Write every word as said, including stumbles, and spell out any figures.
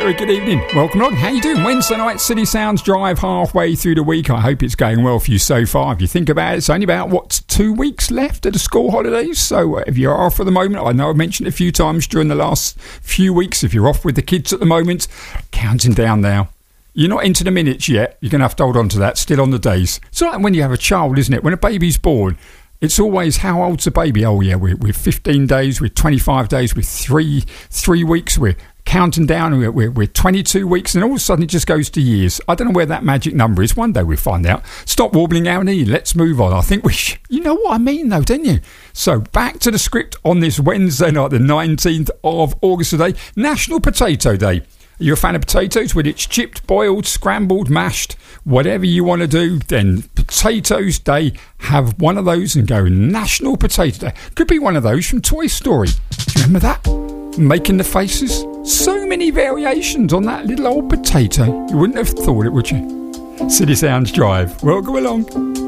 very good evening. Welcome along. How you doing? Wednesday night, City Sounds Drive, halfway through the week. I hope it's going well for you so far. If you think about it, it's only about, what, two weeks left of the school holidays. So uh, if you're off for the moment, I know I've mentioned it a few times during the last few weeks. If you're off with the kids at the moment, counting down now. You're not into the minutes yet. You're going to have to hold on to that. Still on the days. It's like when you have a child, isn't it? When a baby's born, it's always, how old's the baby? Oh, yeah, we're, we're fifteen days, we're twenty-five days, we're three three weeks, we're counting down, we're, we're, we're twenty-two weeks, and all of a sudden it just goes to years. I don't know where that magic number is. One day we'll find out. Stop warbling, Audi. Let's move on. I think we sh- You know what I mean, though, don't you? So, back to the script on this Wednesday night, the nineteenth of August today, National Potato Day. Are you a fan of potatoes? Whether it's chipped, boiled, scrambled, mashed, whatever you want to do, then Potatoes Day, have one of those and go National Potato Day. Could be one of those from Toy Story. Do you remember that? Making the faces. So many variations on that little old potato. You wouldn't have thought it, would you? City Sounds Drive. Welcome along.